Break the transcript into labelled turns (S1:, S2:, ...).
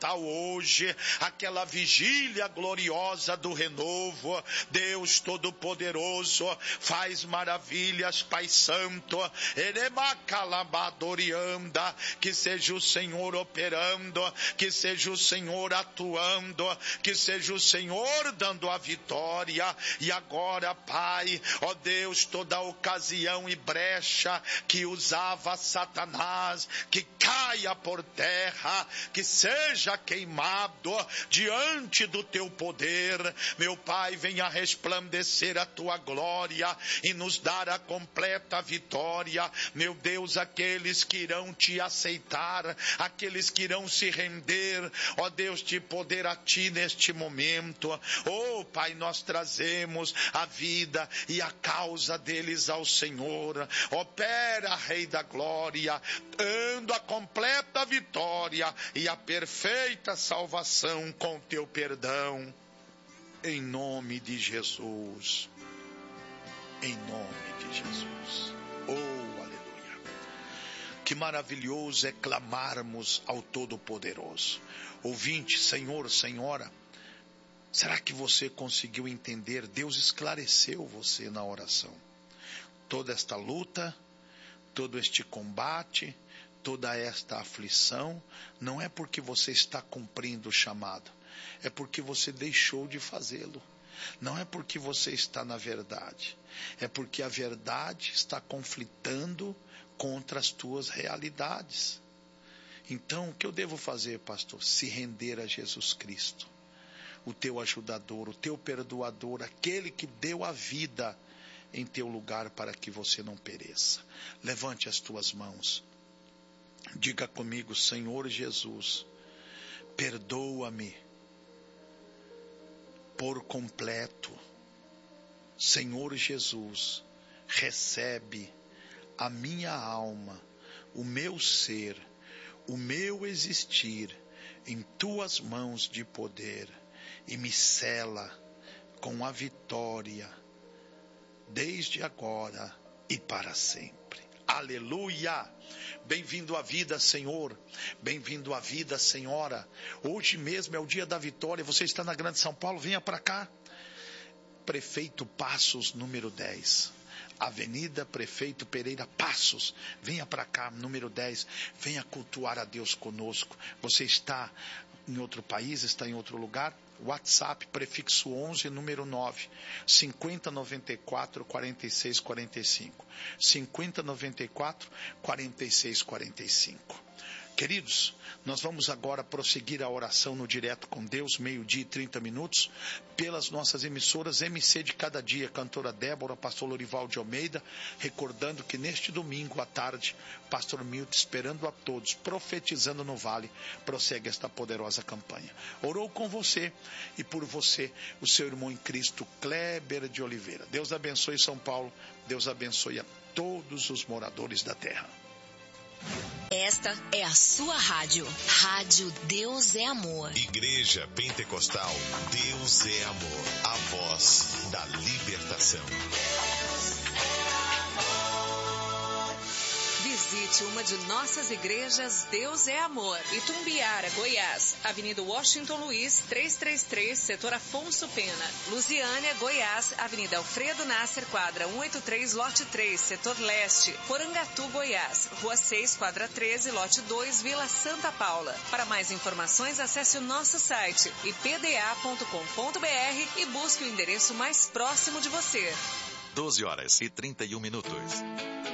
S1: hoje, aquela vigília gloriosa do renovo. Deus Todo-Poderoso, faz maravilhas, Pai Santo. Que seja o Senhor operando, que seja o Senhor atuando, que seja o Senhor dando a vitória. E agora, Pai, ó Deus, toda ocasião e brecha que usava Satanás, que caia por terra, que seja queimado diante do teu poder. Meu Pai, venha resplandecer a tua glória e nos dar a completa vitória. Meu Deus, aqueles que irão te aceitar, aqueles que irão se render, ó Deus, de poder a ti neste momento. Oh Pai, nós trazemos a vida e a causa deles ao Senhor. Opera, Rei da Glória, dando a completa vitória e a perfeita salvação com teu perdão, em nome de Jesus, em nome de Jesus. Oh, aleluia. Que maravilhoso é clamarmos ao Todo-Poderoso. Ouvinte, Senhor, Senhora, será que você conseguiu entender? Deus esclareceu você na oração. Toda esta luta, todo este combate, toda esta aflição, não é porque você está cumprindo o chamado, é porque você deixou de fazê-lo. Não é porque você está na verdade, é porque a verdade está conflitando contra as tuas realidades. Então, o que eu devo fazer, pastor? Se render a Jesus Cristo, o teu ajudador, o teu perdoador, aquele que deu a vida em teu lugar para que você não pereça. Levante as tuas mãos. Diga comigo: Senhor Jesus, perdoa-me por completo. Senhor Jesus, recebe a minha alma, o meu ser, o meu existir em tuas mãos de poder e me sela com a vitória desde agora e para sempre. Aleluia! Bem-vindo à vida, Senhor. Bem-vindo à vida, Senhora. Hoje mesmo é o dia da vitória. Você está na Grande São Paulo? Venha para cá. Prefeito Passos, número 10. Avenida Prefeito Pereira Passos. Venha para cá, número 10. Venha cultuar a Deus conosco. Você está em outro país, está em outro lugar? WhatsApp, prefixo 11, número 9, 5094 4645. 5094 4645. Queridos, nós vamos agora prosseguir a oração no Direto com Deus, 12:30, pelas nossas emissoras MC de Cada Dia, cantora Débora, pastor Lorival de Almeida, recordando que neste domingo à tarde, pastor Milton, esperando a todos, profetizando no Vale, prossegue esta poderosa campanha. Orou com você e por você, o seu irmão em Cristo, Kleber de Oliveira. Deus abençoe São Paulo, Deus abençoe a todos os moradores da terra.
S2: Esta é a sua rádio. Rádio Deus é Amor.
S3: Igreja Pentecostal Deus é Amor. A voz da libertação.
S4: Visite uma de nossas igrejas Deus é Amor. Itumbiara, Goiás. Avenida Washington Luiz, 333, setor Afonso Pena. Lusiânia, Goiás. Avenida Alfredo Nasser, quadra 183, lote 3, setor leste. Porangatu, Goiás. Rua 6, quadra 13, lote 2, Vila Santa Paula. Para mais informações, acesse o nosso site ipda.com.br e busque o endereço mais próximo de você.
S3: 12h31.